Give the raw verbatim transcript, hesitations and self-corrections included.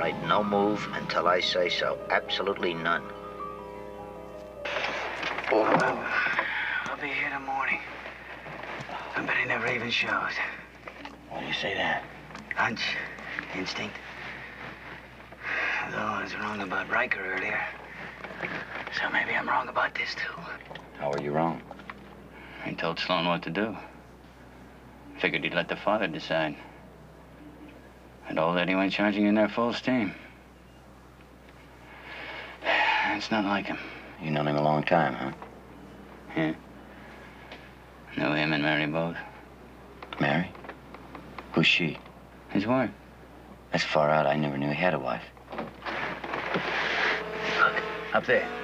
right, no move until I say so. Absolutely none. Oh. I'll be here in the morning. I bet he never even shows. Why do you say that? Hunch. Instinct. Though I was wrong about Riker earlier. So maybe I'm wrong about this, too. How are you wrong? He told Sloan what to do. Figured he'd let the father decide. And old Eddie went charging in there full steam. It's not like him. You known him a long time, huh? Yeah. Knew him and Mary both. Mary? Who's she? His wife. That's far out. I never knew he had a wife. Look, up there.